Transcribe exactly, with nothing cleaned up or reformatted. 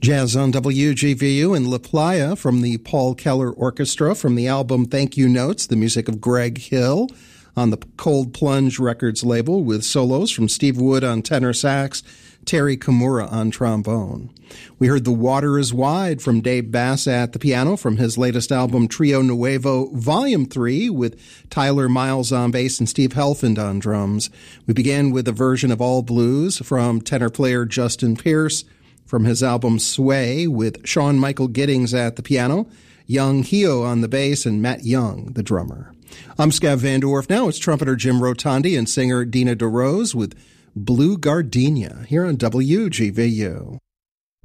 Jazz on W G V U in La Playa from the Paul Keller Orchestra from the album Thank You Notes, the music of Greg Hill on the Cold Plunge Records label with solos from Steve Wood on tenor sax, Terry Kimura on trombone. We heard The Water is Wide from Dave Bass at the piano from his latest album Trio Nuevo Volume three with Tyler Miles on bass and Steve Helfand on drums. We began with a version of All Blues from tenor player Justin Pierce from his album Sway with Sean Michael Giddings at the piano, Young Hio on the bass, and Matt Young, the drummer. I'm Scav Van Dorf. Now it's trumpeter Jim Rotondi and singer Dina DeRose with Blue Gardenia here on W G V U.